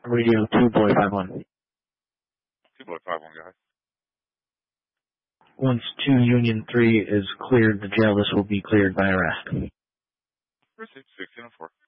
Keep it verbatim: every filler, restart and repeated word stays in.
Radio two boy five one. two boy five one, guys. Once two Union three is cleared the jail, this will be cleared by arrest. Received sixteen oh four.